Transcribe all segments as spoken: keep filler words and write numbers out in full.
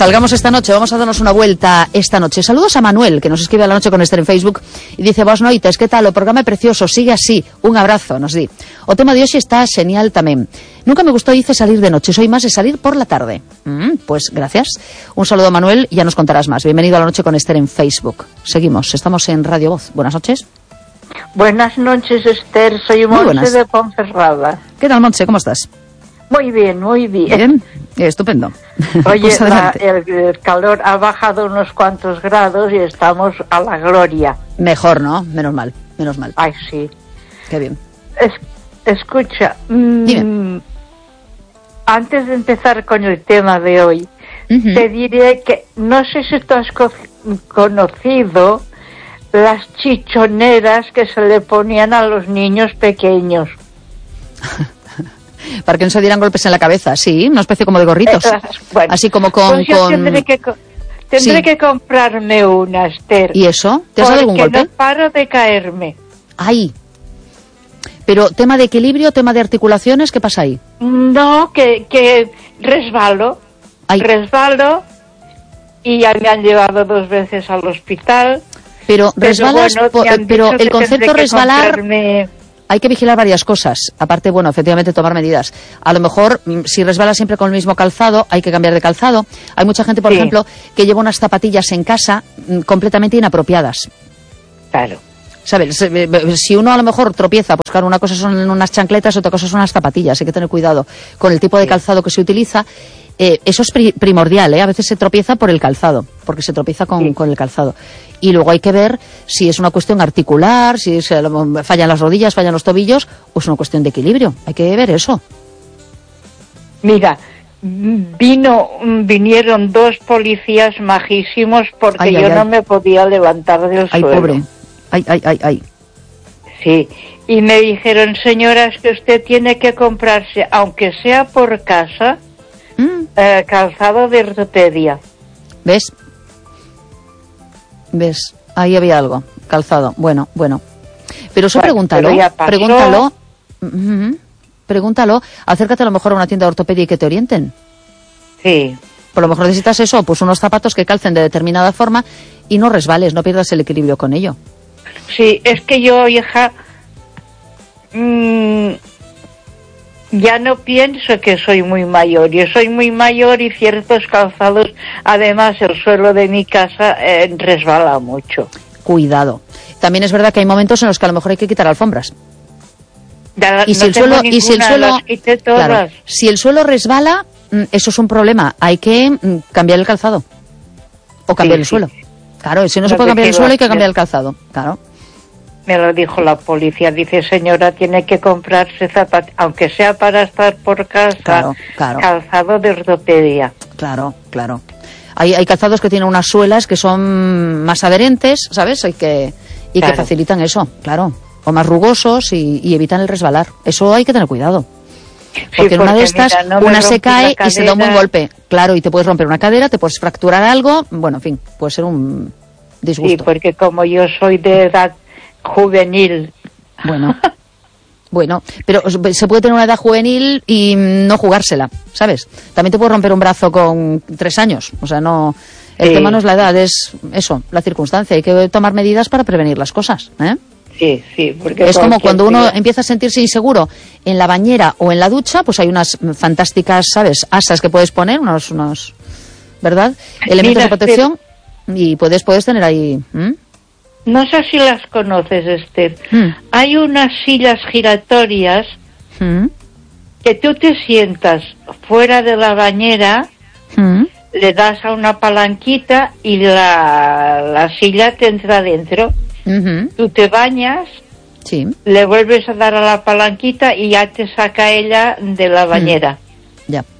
Salgamos esta noche, vamos a darnos una vuelta esta noche. Saludos a Manuel, que nos escribe a la noche con Esther en Facebook y dice: Boas noites, que tal? O programa é precioso, sigue así, un abrazo, nos di. O tema de hoxe está genial tamén. Nunca me gustó, dice, salir de noche, soy más de salir por la tarde. Mm, pues gracias. Un saludo a Manuel, ya nos contarás más. Bienvenido a la noche con Esther en Facebook. Seguimos, estamos en Radio Voz. Buenas noches. Buenas noches, Esther, soy Montse de Ponferrada. ¿Qué tal, Montse? ¿Cómo estás? Muy bien, muy bien. Bien, estupendo. Oye, pues la, el, el calor ha bajado unos cuantos grados y estamos a la gloria. Mejor, ¿no? Menos mal, menos mal. Ay, sí. Qué bien. Es, escucha, mmm, antes de empezar con el tema de hoy, uh-huh. te diré que no sé si tú has co- conocido las chichoneras que se le ponían a los niños pequeños. Para que no se dieran golpes en la cabeza, sí, una especie como de gorritos. Eh, bueno, así como con... Pues yo con... tendré, que, tendré sí. que comprarme una, Esther. ¿Y eso? ¿Te has dado algún golpe? Porque no paro de caerme. Ay. Pero, ¿tema de equilibrio, tema de articulaciones? ¿Qué pasa ahí? No, que, que resbalo. Ay. Resbalo y ya me han llevado dos veces al hospital. Pero, pero resbalas, bueno, po, pero el concepto resbalar... Comprarme... Hay que vigilar varias cosas, aparte, bueno, efectivamente tomar medidas. A lo mejor, si resbala siempre con el mismo calzado, hay que cambiar de calzado. Hay mucha gente, por sí. ejemplo, que lleva unas zapatillas en casa completamente inapropiadas. Claro. ¿Sabes? Si uno a lo mejor tropieza, pues claro, una cosa son unas chancletas, otra cosa son unas zapatillas. Hay que tener cuidado con el tipo de calzado que se utiliza. Eh, eso es pri- primordial, ¿eh? A veces se tropieza por el calzado, porque se tropieza con, sí. con el calzado. Y luego hay que ver si es una cuestión articular, si se fallan las rodillas, fallan los tobillos, o es una cuestión de equilibrio. Hay que ver eso. Mira, vino, vinieron dos policías majísimos porque ay, yo ay, no ay. me podía levantar del ay, suelo. Ay, pobre. Ay, ay, ay, ay. Sí, y me dijeron, señoras, que usted tiene que comprarse, aunque sea por casa, ¿Mm? eh, calzado de ortopedia. ¿Ves? ¿Ves? Ahí había algo. Calzado. Bueno, bueno. Pero eso bueno, pregúntalo. Pero pregúntalo. Uh-huh, pregúntalo. Acércate a lo mejor a una tienda de ortopedia y que te orienten. Sí. Por lo mejor necesitas eso, pues unos zapatos que calcen de determinada forma y no resbales, no pierdas el equilibrio con ello. Sí, es que yo, hija, mmm, ya no pienso que soy muy mayor. Yo soy muy mayor y ciertos calzados, además el suelo de mi casa eh, resbala mucho. Cuidado. También es verdad que hay momentos en los que a lo mejor hay que quitar alfombras. Ya, y, si no el suelo, ninguna, y si el suelo, las quité todas. Claro, si el suelo resbala, eso es un problema. Hay que cambiar el calzado o cambiar sí, el suelo. Sí. Claro, si no, no se puede cambiar el suelo hay que cambiar el calzado. Claro. Me lo dijo la policía, dice, señora, tiene que comprarse zapatos, aunque sea para estar por casa, claro, claro. calzado de ortopedia. Claro, claro. Hay, hay calzados que tienen unas suelas que son más adherentes, ¿sabes? Hay que, y claro. que facilitan eso, claro. O más rugosos y, y evitan el resbalar. Eso hay que tener cuidado. Porque, sí, porque en una de estas, mira, no una se cae y se da un buen golpe. Claro, y te puedes romper una cadera, te puedes fracturar algo. Bueno, en fin, puede ser un disgusto. Sí, porque como yo soy de edad juvenil. Bueno, bueno, pero se puede tener una edad juvenil y no jugársela, ¿sabes? También te puede romper un brazo con tres años, o sea, no, el sí. tema no es la edad, es eso, la circunstancia, hay que tomar medidas para prevenir las cosas, ¿eh? Sí, sí, porque es como cuando uno empieza a sentirse inseguro en la bañera o en la ducha, pues hay unas fantásticas, ¿sabes? Asas que puedes poner, unos, unos, ¿verdad? Elementos Mira, de protección pero... y puedes, puedes tener ahí... ¿eh? No sé si las conoces, Esther. Mm. Hay unas sillas giratorias mm. que tú te sientas fuera de la bañera, mm. le das a una palanquita y la, la silla te entra dentro. Mm-hmm. Tú te bañas, sí. le vuelves a dar a la palanquita y ya te saca ella de la bañera. Mm. Ya.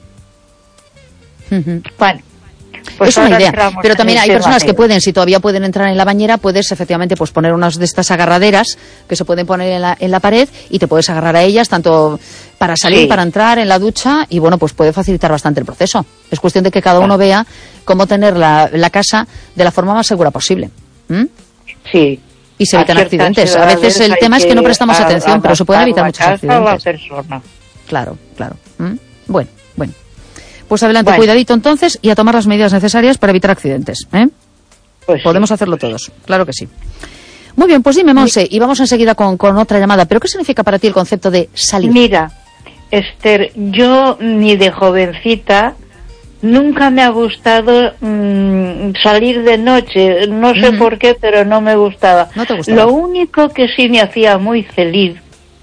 Mm-hmm. Bueno. Pues es una idea, pero también hay personas que pueden, si todavía pueden entrar en la bañera, puedes efectivamente pues poner unas de estas agarraderas que se pueden poner en la, en la pared y te puedes agarrar a ellas tanto para salir, sí. para entrar en la ducha y bueno, pues puede facilitar bastante el proceso. Es cuestión de que cada uno vea cómo tener la, la casa de la forma más segura posible. ¿Mm? Sí. Y se evitan accidentes. A veces el tema es que no prestamos a, atención, a pero se pueden evitar muchos accidentes. La persona. Claro, claro. ¿Mm? Bueno, bueno. Pues adelante, bueno. Cuidadito entonces y a tomar las medidas necesarias para evitar accidentes, ¿eh? Pues podemos sí. hacerlo todos, claro que sí. Muy bien, pues dime, Monse, y vamos enseguida con, con otra llamada. ¿Pero qué significa para ti el concepto de salir? Mira, Esther, yo ni de jovencita nunca me ha gustado mmm, salir de noche. No sé uh-huh. por qué, pero no me gustaba. ¿No te gustaba? Lo único que sí me hacía muy feliz,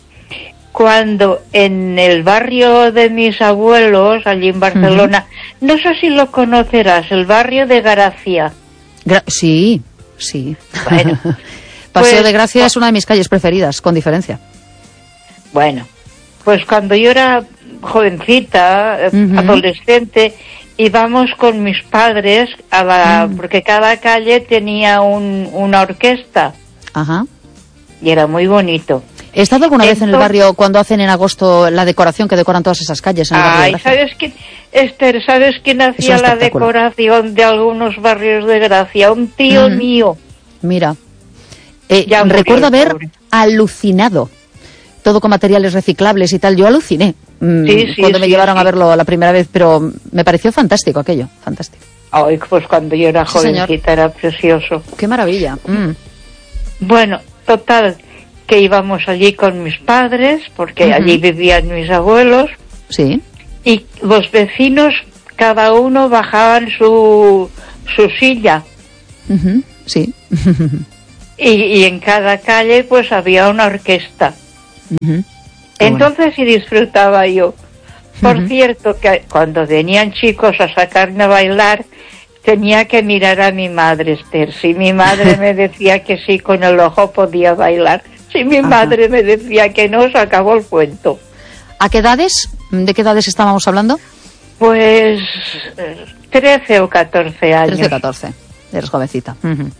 cuando en el barrio de mis abuelos, allí en Barcelona, uh-huh. no sé si lo conocerás, el barrio de Gracia. Gra- sí, sí. Bueno. Paseo pues, de Gracia es una de mis calles preferidas, con diferencia. Bueno, pues cuando yo era jovencita, uh-huh. adolescente, íbamos con mis padres a la, uh-huh. porque cada calle tenía un, una orquesta. Ajá. Y era muy bonito. ¿He estado alguna Entonces, vez en el barrio cuando hacen en agosto la decoración que decoran todas esas calles? En el barrio ay, de ¿sabes quién, Esther, ¿sabes quién hacía la decoración de algunos barrios de Gracia? Un tío uh-huh. mío. Mira. Eh, recuerdo haber pobre. alucinado, todo con materiales reciclables y tal. Yo aluciné mmm, sí, sí, cuando me sí, llevaron sí. a verlo la primera vez, pero me pareció fantástico aquello, fantástico. Ay, pues cuando yo era jovencita sí, era precioso. Qué maravilla. Mm. Bueno, total, que íbamos allí con mis padres, porque uh-huh. allí vivían mis abuelos. Sí. Y los vecinos, cada uno bajaban su, su silla. Uh-huh. Sí. Y, y en cada calle pues había una orquesta. Uh-huh. Entonces sí disfrutaba yo. Por uh-huh. cierto, que cuando venían chicos a sacarme a bailar, tenía que mirar a mi madre, Esther. Si mi madre me decía que sí, con el ojo podía bailar. Si mi Ajá. madre me decía que no, se acabó el cuento. ¿A qué edades? ¿De qué edades estábamos hablando? Pues trece o catorce años. trece o catorce, eres jovencita. Uh-huh.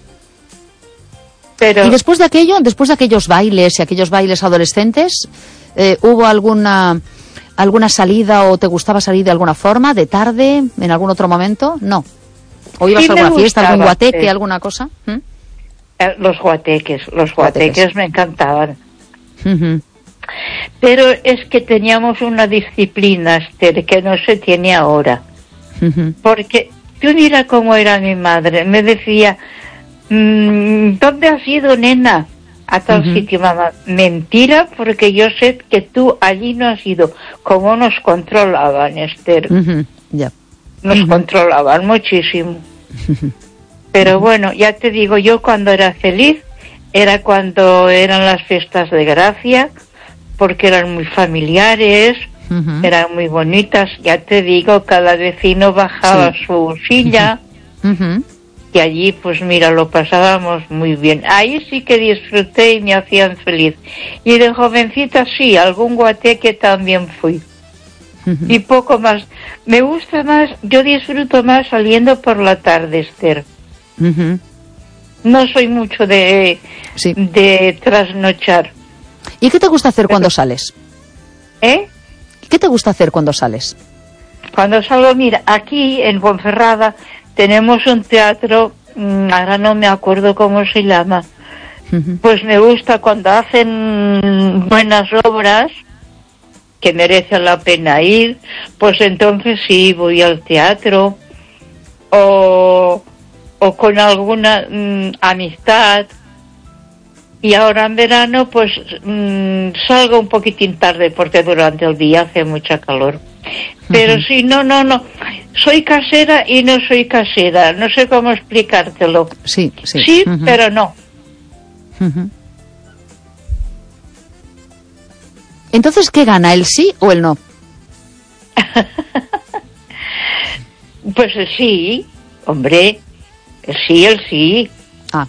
Pero, y después de aquello, después de aquellos bailes y aquellos bailes adolescentes, eh, ¿hubo alguna alguna salida o te gustaba salir de alguna forma, de tarde, en algún otro momento? No. ¿O ibas sí a alguna fiesta, algún guateque, sí. alguna cosa? ¿Mm? Eh, los guateques, los guateques, guateques me encantaban. Uh-huh. Pero es que teníamos una disciplina, Esther, que no se tiene ahora. Uh-huh. Porque tú mira cómo era mi madre, me decía... ¿Dónde has ido, nena? A tal uh-huh. sitio, mamá. Mentira, porque yo sé que tú allí no has ido. ¿Cómo nos controlaban, Esther? Uh-huh. Yeah. Nos uh-huh. controlaban muchísimo. Uh-huh. Pero bueno, ya te digo, yo cuando era feliz era cuando eran las fiestas de Gracia, porque eran muy familiares, uh-huh. eran muy bonitas. Ya te digo, cada vecino bajaba sí. su silla. Uh-huh. Y allí, pues mira, lo pasábamos muy bien. Ahí sí que disfruté y me hacían feliz. Y de jovencita sí, algún guateque también fui. Uh-huh. Y poco más. Me gusta más, yo disfruto más saliendo por la tarde, Esther. Uh-huh. No soy mucho de, sí. de trasnochar. ¿Y qué te gusta hacer Pero, cuando sales? ¿Eh? ¿Qué te gusta hacer cuando sales? Cuando salgo, mira, aquí en Ponferrada... tenemos un teatro, ahora no me acuerdo cómo se llama, uh-huh. pues me gusta cuando hacen buenas obras, que merece la pena ir, pues entonces sí, voy al teatro, o, o con alguna mm, amistad, y ahora en verano pues mm, salgo un poquitín tarde, porque durante el día hace mucha calor. Pero uh-huh. sí, no, no, no. Soy casera y no soy casera. No sé cómo explicártelo. Sí, sí. Sí, uh-huh. pero no. Uh-huh. Entonces, ¿qué gana, el sí o el no? Pues el sí, hombre. El sí, el sí. Ah.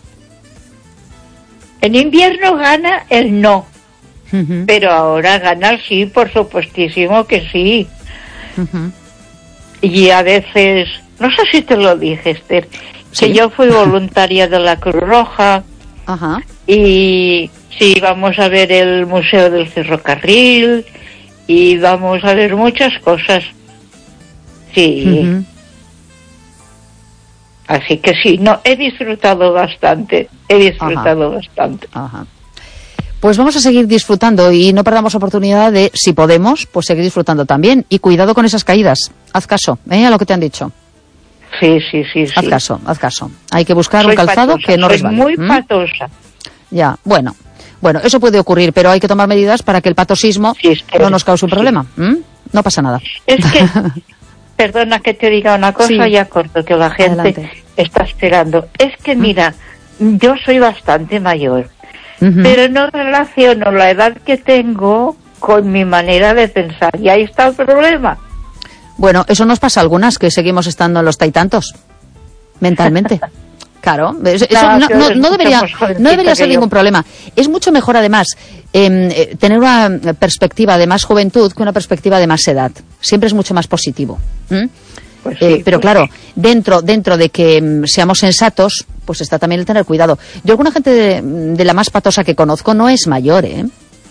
En invierno gana el no. Uh-huh. Pero ahora gana el sí, por supuestísimo que sí. Uh-huh. Y a veces, no sé si te lo dije, Esther, ¿Sí? que yo fui voluntaria de la Cruz Roja. Ajá. Y sí, vamos a ver el Museo del Ferrocarril y vamos a ver muchas cosas. Sí. Uh-huh. Así que sí, no, he disfrutado bastante, he disfrutado Ajá. bastante. Ajá. pues vamos a seguir disfrutando y no perdamos oportunidad de, si podemos, pues seguir disfrutando también. Y cuidado con esas caídas. Haz caso, ¿eh? A lo que te han dicho. Sí, sí, sí. Haz sí. caso, haz caso. Hay que buscar soy un calzado patosa, que no soy resbale. muy ¿Mm? patosa. Ya, bueno. Bueno, eso puede ocurrir, pero hay que tomar medidas para que el patosismo sí, es que, no nos cause un sí. problema. ¿Mm? No pasa nada. Es que, perdona que te diga una cosa, Sí. ya corto, que la gente Adelante. está esperando. Es que, mira, yo soy bastante mayor, Uh-huh. pero no relaciono la edad que tengo con mi manera de pensar. Y ahí está el problema. Bueno, eso nos pasa a algunas que seguimos estando en los taitantos, mentalmente. Claro, eso, eso no, no, no debería, no debería ser ningún problema. Es mucho mejor, además, eh, tener una perspectiva de más juventud que una perspectiva de más edad. Siempre es mucho más positivo. ¿Mm? Pues sí, eh, pero pues claro, sí. dentro dentro de que mm, seamos sensatos, pues está también el tener cuidado. Yo alguna gente de, de la más patosa que conozco no es mayor, ¿eh?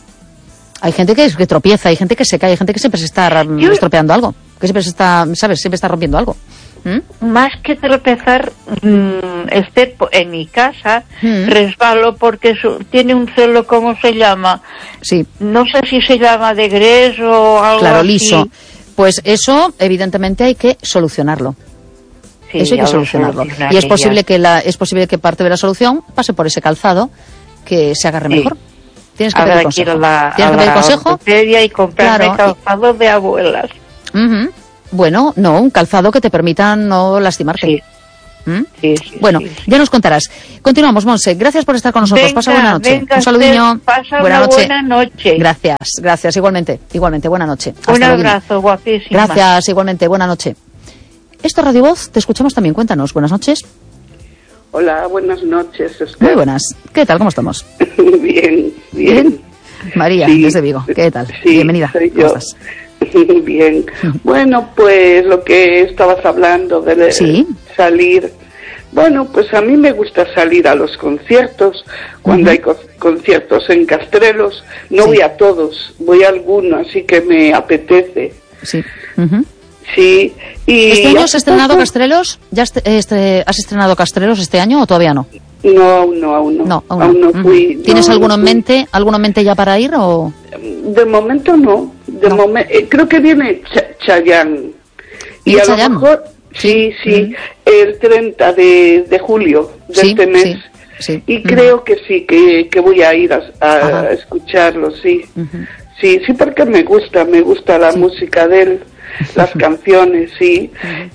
Hay gente que, que tropieza, hay gente que se cae, hay gente que siempre se está ra- Yo- estropeando algo, que siempre se está, ¿sabes? Siempre está rompiendo algo. ¿Mm? Más que tropezar, mmm, este, po- en mi casa, Mm. resbalo porque su- tiene un suelo, ¿cómo se llama? Sí. No sé si se llama de gres o algo Claro, así. liso. Pues eso, evidentemente, hay que solucionarlo. Sí, eso hay ya que lo solucionarlo. solucionaré Y es ya. posible que la, es posible que parte de la solución pase por ese calzado que se agarre Sí. mejor. Tienes que Ahora pedir quiero consejo. la, Tienes a que pedir la consejo. ortopedia y comprarme Claro. calzado de abuelas. Ujú. Bueno, no, un calzado que te permita no lastimarte. Sí, ¿Mm? sí, sí. Bueno, sí, sí. ya nos contarás. Continuamos, Monse. Gracias por estar con nosotros. Venga, Pasa buena noche. venga, Un saludiño. Esther, pasa buena una noche. buena noche. Gracias, gracias. Igualmente, igualmente. Buena noche. Hasta Un luego. abrazo, guapísima. Gracias, igualmente. Buena noche. Esto es Radio Voz. Te escuchamos también. Cuéntanos. Buenas noches. Hola, buenas noches, Esther. Muy buenas. ¿Qué tal? ¿Cómo estamos? Bien, bien. María, Sí, desde Vigo. ¿Qué tal? Sí, Bienvenida. soy ¿Cómo yo. estás? Bien. Bueno, pues lo que estabas hablando de Sí. salir. Bueno, pues a mí me gusta salir a los conciertos. Cuando Ujú. hay co- conciertos en Castrelos, no Sí. voy a todos, voy a algunos, así que me apetece. Sí. Ujú. Sí. Y ¿Este año has hace estrenado poco- Castrelos? ¿Ya este, este- has estrenado Castrelos este año o todavía no? No, aún no, aún no. No, aún no. Ujú. fui. ¿Tienes no, alguno no en fui. mente, alguno en mente ya para ir o...? De momento no, de No. momen- eh, creo que viene Ch- Chayanne. Y ¿Viene a Chayanne? lo mejor, sí, sí, Ujú. el treinta de, de julio de Sí, este mes. sí, sí. Y Ujú. creo que sí, que, que voy a ir a, a Ajá. escucharlo, sí. Ujú. Sí, sí, porque me gusta, me gusta la música de él, las canciones, sí.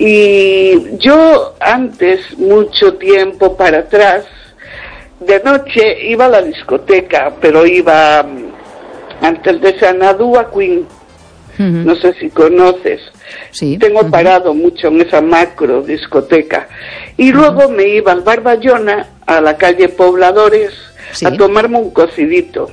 Y yo antes, mucho tiempo para atrás, de noche iba a la discoteca, pero iba mm, antes de Xanadu a Queen, Ujú. no sé si conoces. Sí. Tengo Ujú. parado mucho en esa macro discoteca. Y luego me iba al Bar Bayona, a la calle Pobladores, Sí. a tomarme un cocidito.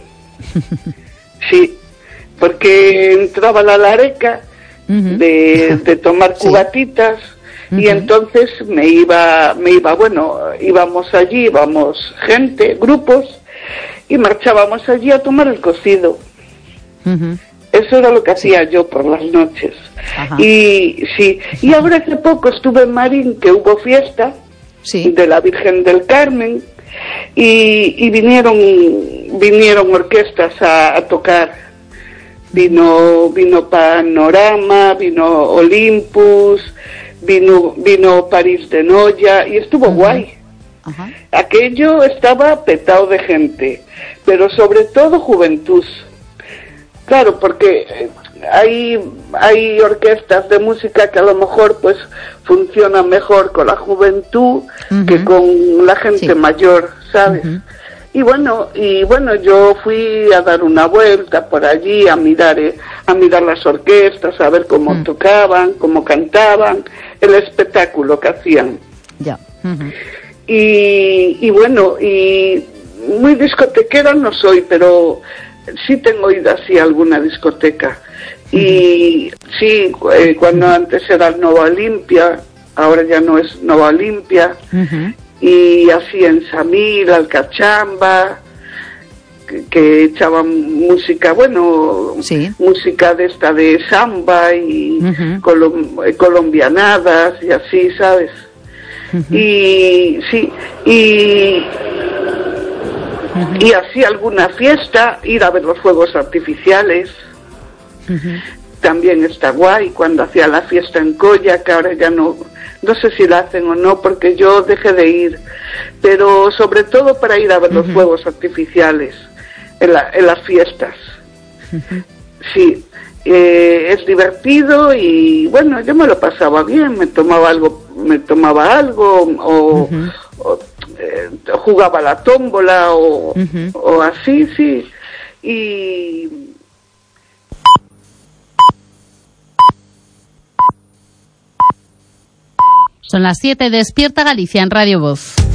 Sí, porque entraba la lareca Ujú. de, de tomar Sí. cubatitas y Ujú. entonces me iba, me iba, bueno, íbamos allí, íbamos gente, grupos, y marchábamos allí a tomar el cocido. Ujú. Eso era lo que hacía yo por las noches. Ajá. Y sí, y ahora hace poco estuve en Marín, que hubo fiesta Sí. de la Virgen del Carmen, y, y vinieron vinieron orquestas a, a tocar. Vino vino Panorama, vino Olympus, vino vino París de Noya, y estuvo Ujú. guay. Ajá. Aquello estaba petado de gente, pero sobre todo juventud. Claro, porque eh, hay hay orquestas de música que a lo mejor pues funcionan mejor con la juventud Ujú. que con la gente Sí. mayor, ¿sabes? Ujú. Y bueno, y bueno, yo fui a dar una vuelta por allí a mirar eh, a mirar las orquestas, a ver cómo Mm. tocaban, cómo cantaban, el espectáculo que hacían. Ya. Ujú. Y, y bueno, y muy discotequera no soy, pero sí tengo ido así a alguna discoteca. Y sí, eh, cuando antes era Nova Olimpia, ahora ya no es Nova Olimpia, Ujú. y así en Samil, Alcachamba, que, que echaban música, bueno, Sí. música de esta de samba y Ujú. colom- eh, colombianadas y así, ¿sabes? Ujú. Y sí, y Uh-huh. Y así alguna fiesta, ir a ver los fuegos artificiales. Uh-huh. También está guay. Cuando hacía la fiesta en Colla, que ahora ya no, no sé si la hacen o no, porque yo dejé de ir. Pero sobre todo para ir a ver uh-huh. los fuegos artificiales en, la, en las fiestas. Uh-huh. Sí, eh, es divertido y bueno, yo me lo pasaba bien, me tomaba algo, me tomaba algo o, uh-huh. o eh, jugaba a la tómbola o, uh-huh. o así, sí. Y son las siete, despierta Galicia en Radio Voz.